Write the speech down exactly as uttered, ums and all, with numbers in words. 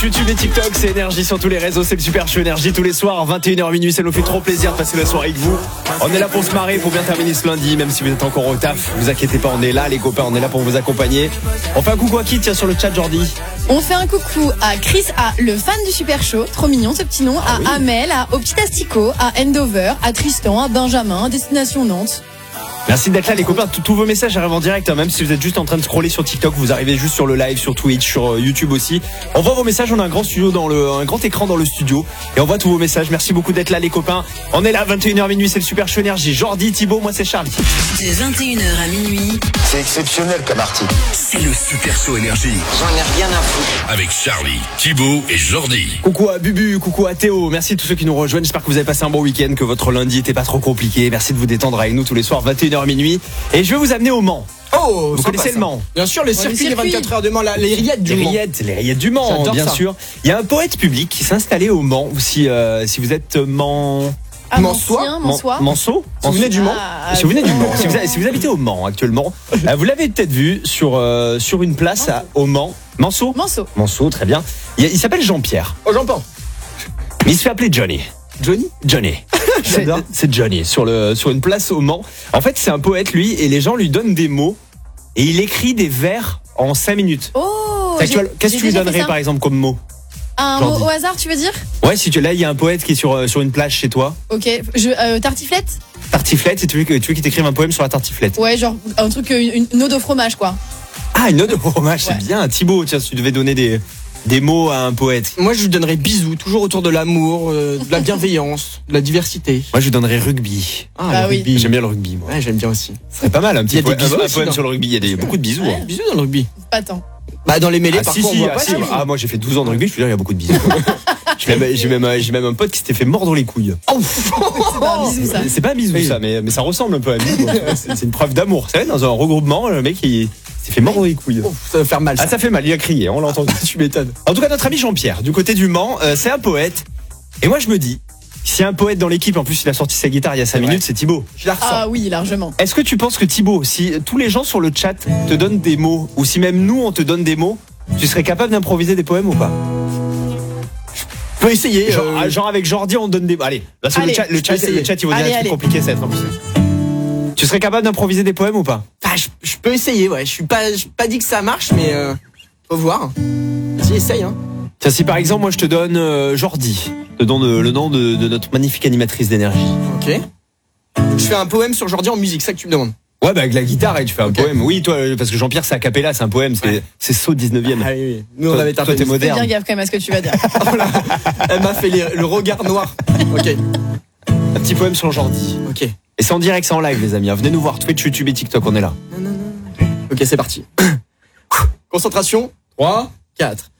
YouTube et TikTok, c'est Énergie sur tous les réseaux, c'est le Super Show Énergie tous les soirs, vingt et une heures minuit, ça nous fait trop plaisir de passer la soirée avec vous. On est là pour se marrer, pour bien terminer ce lundi, même si vous êtes encore au taf, vous inquiétez pas, on est là les copains, on est là pour vous accompagner. On fait un coucou à qui, tiens, sur le chat, Jordi? On fait un coucou à Chris A, le fan du Super Show, trop mignon ce petit nom, ah, à oui. Amel, à Au Petit Astico, à Endover, à Tristan, à Benjamin, Destination Nantes. Merci d'être là les copains, tous vos messages arrivent en direct, hein, même si vous êtes juste en train de scroller sur TikTok, vous arrivez juste sur le live, sur Twitch, sur YouTube aussi. On voit vos messages, on a un grand studio dans le, un grand écran dans le studio et on voit tous vos messages. Merci beaucoup d'être là les copains. On est là, vingt et une heures minuit, c'est le Super Show Énergie. Jordi, Thibaut, moi c'est Charlie. De vingt et une heures à minuit. C'est exceptionnel comme article. C'est le Super Show Énergie. J'en ai rien à foutre. Avec Charlie, Thibaut et Jordi. Coucou à Bubu, coucou à Théo. Merci à tous ceux qui nous rejoignent. J'espère que vous avez passé un bon week-end, que votre lundi était pas trop compliqué. Merci de vous détendre avec nous tous les soirs, vingt et une heures minuit. Et je vais vous amener au Mans. Oh, vous connaissez le Mans? Bien sûr, les Ouais, circuits les des circuits. vingt-quatre heures de Mans, la- les rillettes du Les Mans. rillettes, les rillettes du Mans, J'adore bien ça. sûr. Il y a un poète public qui s'est installé au Mans. Si, euh, si vous êtes Mans... À Mansois, Mancien, Mansois. Manceau Si vous venez du Mans. Ah, Si vous venez du Mans, si vous, si vous habitez au Mans actuellement, euh, vous l'avez peut-être vu sur, euh, sur une place à, au Mans. Manceau Manceau. Manceau, très bien. Il, il s'appelle Jean-Pierre, Oh, j'entends. mais il se fait appeler Johnny. Johnny Johnny. C'est J'adore. c'est Johnny sur, le, sur une place au Mans. En fait, c'est un poète, lui, et les gens lui donnent des mots et il écrit des vers en cinq minutes. Oh, Qu'est-ce que tu j'ai- vas- qu'est-ce que j'ai tu lui déjà fait donnerais, ça. par exemple, comme mot? Un Jordi. mot au hasard, tu veux dire? Ouais, si tu, là, il y a un poète qui est sur, euh, sur une plage chez toi. Ok, je, euh, tartiflette? Tartiflette, et tu veux, que- tu veux qu'il t'écrive un poème sur la tartiflette. Ouais, genre un truc, euh, une, une ode au fromage quoi. Ah, une ode de fromage, Ouais. c'est bien. Thibaut, tiens, si tu devais donner des, des mots à un poète. Moi, je lui donnerais bisous, toujours autour de l'amour, euh, de la bienveillance, de la diversité. Moi, je lui donnerais rugby. Ah, Bah le oui. rugby. J'aime bien le rugby, moi. Ouais, j'aime bien aussi. C'est pas mal, un petit Il y a des poème, bisous un, un aussi poème dans- sur le rugby. Il y a des, beaucoup de bisous. Ouais, hein. bisous dans le rugby. Pas tant. Bah, dans les mêlées, Ah, par si, contre, si, on voit ah, pas si, ça. ah, moi j'ai fait douze ans de rugby, je peux dire, il y a beaucoup de bisous. J'ai même, j'ai même, j'ai même un pote qui s'était fait mordre les couilles. C'est pas un bisou ça. C'est pas un bisou Oui. ça, mais, mais ça ressemble un peu à un bisou. C'est c'est une preuve d'amour. C'est vrai, dans un regroupement, le mec il s'est fait mordre les couilles. Oh, ça va faire mal. Ça. Ah, ça fait mal, il a crié, on l'a entendu. Tu m'étonnes. En tout cas, notre ami Jean-Pierre, du côté du Mans, euh, c'est un poète. Et moi je me dis, s'il y a un poète dans l'équipe, en plus il a sorti sa guitare il y a cinq C'est minutes, vrai. c'est Thibaut. Je la ressens. Ah oui, largement. Est-ce que tu penses que Thibaut, si tous les gens sur le chat te donnent des mots, ou si même nous on te donne des mots, tu serais capable d'improviser des poèmes ou pas? On peut essayer. Genre, euh, ah, genre avec Jordi on donne des... Allez, là sur le Allez, chat, le je chat, peux essayer. le chat il va dire Allez, des trucs allez. compliqués, ça va être en plus. Tu serais capable d'improviser des poèmes ou pas? bah, je, je peux essayer, ouais. Je suis pas, je suis pas dit que ça marche, mais euh, faut voir. Vas-y, essaye, hein. Tiens, si par exemple moi je te donne euh, Jordi, je te donne euh, le nom de, de notre magnifique animatrice d'énergie. Ok. Je fais un poème sur Jordi en musique, c'est ça que tu me demandes. Ouais, bah avec la guitare et tu fais un Ok. poème. Oui, toi, parce que Jean-Pierre c'est a cappella, c'est un poème, c'est Ouais. c'est saut dix-neuvième. Ah oui, oui. Nous, on Toi- avait été un toi, peu t'es mis- moderne. Fais bien gaffe quand même à ce que tu vas dire. Elle m'a fait les- le regard noir. Ok. Un petit poème sur Jordi. Ok. Et c'est en direct, c'est en live les amis. Venez nous voir, Twitch, YouTube et TikTok, on est là. Ok, c'est parti. Concentration. trois, quatre.